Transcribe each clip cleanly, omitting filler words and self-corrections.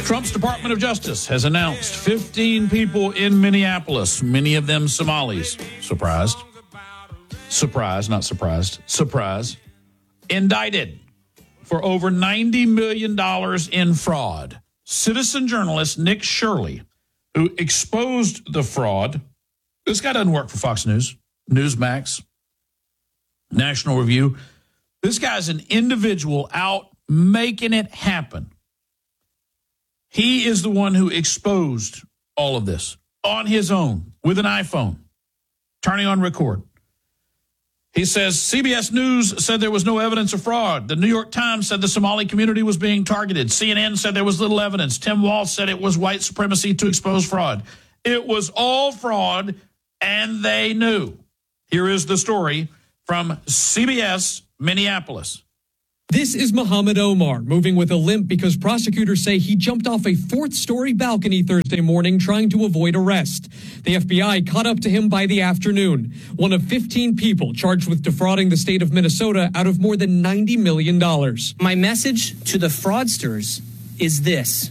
Trump's Department of Justice has announced 15 people in Minneapolis, many of them Somalis. Surprised. Surprised, not surprised. Surprise. Indicted for over $90 million in fraud. Citizen journalist Nick Shirley, who exposed the fraud. This guy doesn't work for Fox News, Newsmax, National Review. This guy's an individual out making it happen. He is the one who exposed all of this on his own with an iPhone, turning on record. He says CBS News said there was no evidence of fraud. The New York Times said the Somali community was being targeted. CNN said there was little evidence. Tim Walz said it was white supremacy to expose fraud. It was all fraud, and they knew. Here is the story from CBS Minneapolis. This is Muhammad Omar, moving with a limp because prosecutors say he jumped off a fourth-story balcony Thursday morning trying to avoid arrest. The FBI caught up to him by the afternoon, one of 15 people charged with defrauding the state of Minnesota out of more than $90 million. My message to the fraudsters is this: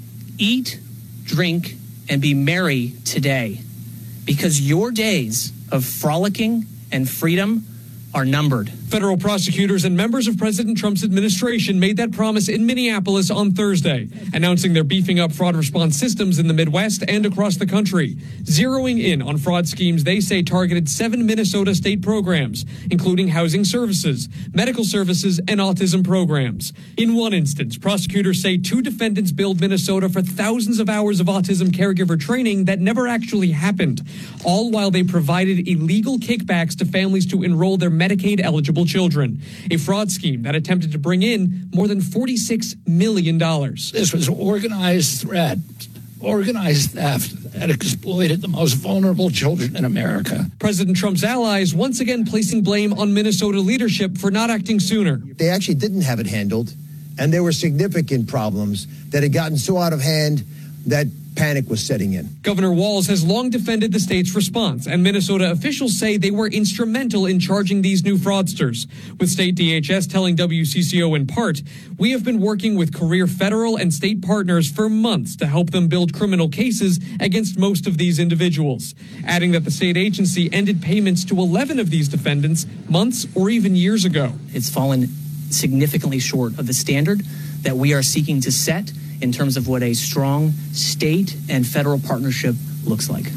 eat, drink, and be merry today, because your days of frolicking and freedom are numbered. Federal prosecutors and members of President Trump's administration made that promise in Minneapolis on Thursday, announcing they're beefing up fraud response systems in the Midwest and across the country, zeroing in on fraud schemes they say targeted 7 Minnesota state programs, including housing services, medical services, and autism programs. In one instance, prosecutors say 2 defendants billed Minnesota for thousands of hours of autism caregiver training that never actually happened, all while they provided illegal kickbacks to families to enroll their Medicaid-eligible children, a fraud scheme that attempted to bring in more than $46 million. This was organized threat, organized theft that exploited the most vulnerable children in America. President Trump's allies once again placing blame on Minnesota leadership for not acting sooner. They actually didn't have it handled, and there were significant problems that had gotten so out of hand that panic was setting in. Governor Walz has long defended the state's response, and Minnesota officials say they were instrumental in charging these new fraudsters, with state DHS telling WCCO in part, "We have been working with career federal and state partners for months to help them build criminal cases against most of these individuals," adding that the state agency ended payments to 11 of these defendants months or even years ago. It's fallen significantly short of the standard that we are seeking to set in terms of what a strong state and federal partnership looks like.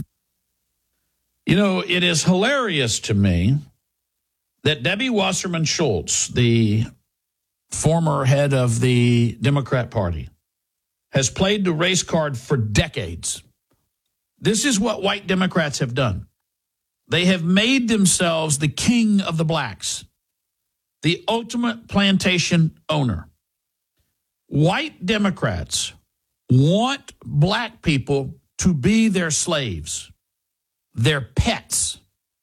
You know, it is hilarious to me that Debbie Wasserman Schultz, the former head of the Democrat Party, has played the race card for decades. This is what white Democrats have done. They have made themselves the king of the blacks, the ultimate plantation owner. White Democrats want black people to be their slaves, their pets.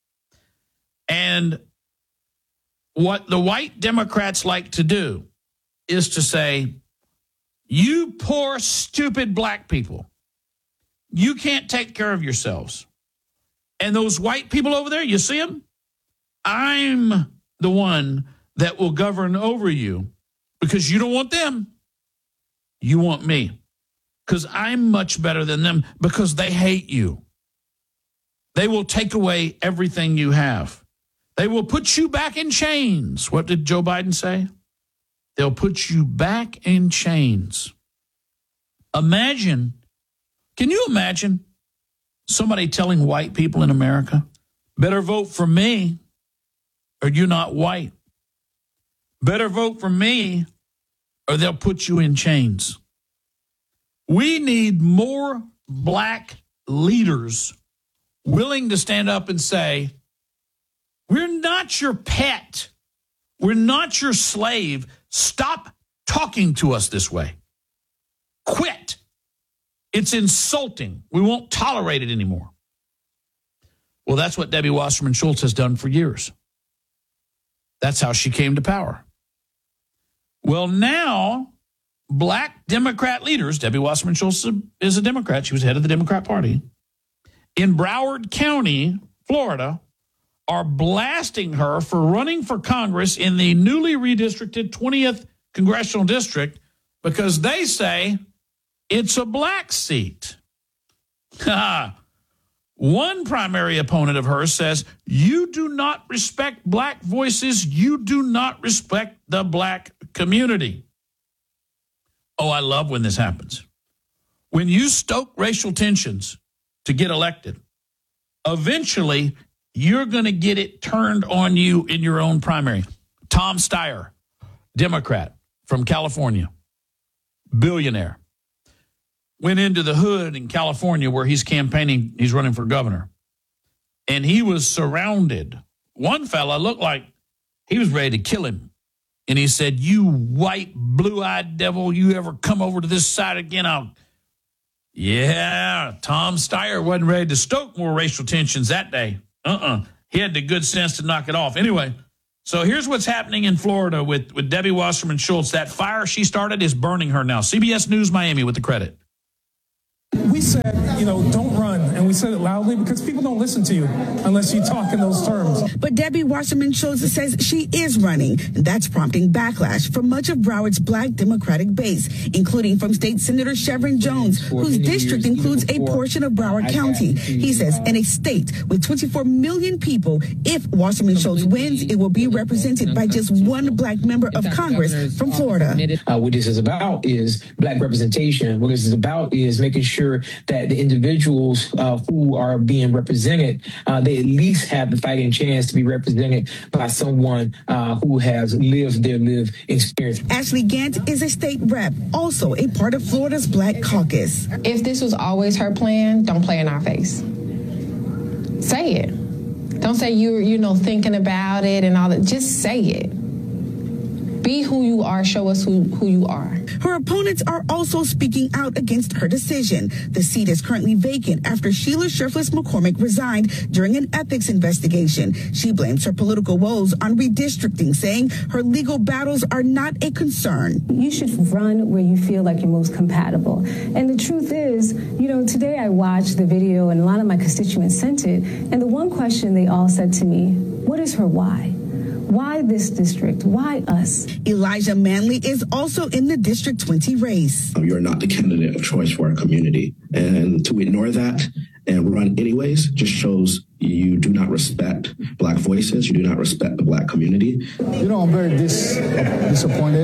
And what the white Democrats like to do is to say, you poor, stupid black people, you can't take care of yourselves. And those white people over there, you see them? I'm the one that will govern over you because you don't want them. You want me because I'm much better than them because they hate you. They will take away everything you have. They will put you back in chains. What did Joe Biden say? They'll put you back in chains. Imagine, can you imagine somebody telling white people in America, better vote for me or you're not white. Better vote for me or they'll put you in chains. We need more black leaders willing to stand up and say, we're not your pet. We're not your slave. Stop talking to us this way. Quit. It's insulting. We won't tolerate it anymore. Well, that's what Debbie Wasserman Schultz has done for years. That's how she came to power. Well, now, black Democrat leaders, Debbie Wasserman Schultz is a Democrat. She was head of the Democrat Party. In Broward County, Florida, are blasting her for running for Congress in the newly redistricted 20th Congressional District because they say It's a black seat. One primary opponent of hers says, you do not respect black voices. You do not respect the black community. Oh, I love when this happens. When you stoke racial tensions to get elected, eventually you're going to get it turned on you in your own primary. Tom Steyer, Democrat from California, billionaire, went into the hood in California where he's campaigning. He's running for governor. And he was surrounded. One fella looked like he was ready to kill him. And he said, you white, blue-eyed devil, you ever come over to this side again, Yeah, Tom Steyer wasn't ready to stoke more racial tensions that day. He had the good sense to knock it off. Anyway, so here's what's happening in Florida with Debbie Wasserman Schultz. That fire she started is burning her now. CBS News Miami with the credit. We said, don't run. And we said it loudly because people don't listen to you unless you talk in those terms. But Debbie Wasserman Schultz says she is running. And that's prompting backlash from much of Broward's black Democratic base, including from State Senator Chevron Jones, whose district includes a portion of Broward County. He says in a state with 24 million people, if Wasserman Schultz wins, it will be represented by just one black member of Congress from Florida. What this is about is black representation. What this is about is making sure that the individuals who are being represented, they at least have the fighting chance to be represented by someone who has lived their lived experience. Ashley Gant is a state rep, also a part of Florida's Black Caucus. If this was always her plan, don't play in our face. Say it. Don't say you're thinking about it and all that. Just say it. Be who you are. Show us who you are. Her opponents are also speaking out against her decision. The seat is currently vacant after Sheila Shurfless McCormick resigned during an ethics investigation. She blames her political woes on redistricting, saying her legal battles are not a concern. You should run where you feel like you're most compatible. And the truth is, today I watched the video and a lot of my constituents sent it. And the one question they all said to me, what is her why? Why this district? Why us? Elijah Manley is also in the District 20 race. You're not the candidate of choice for our community. And to ignore that and run anyways just shows you do not respect black voices. You do not respect the black community. I'm very disappointed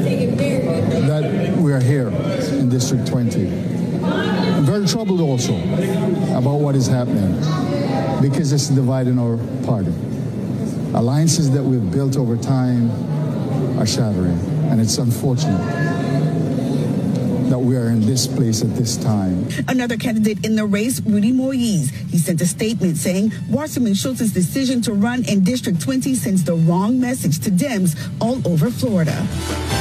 that we are here in District 20. I'm very troubled also about what is happening because it's dividing our party. Alliances that we've built over time are shattering, and it's unfortunate that we are in this place at this time. Another candidate in the race, Rudy Moise. He sent a statement saying Wasserman Schultz's decision to run in District 20 sends the wrong message to Dems all over Florida.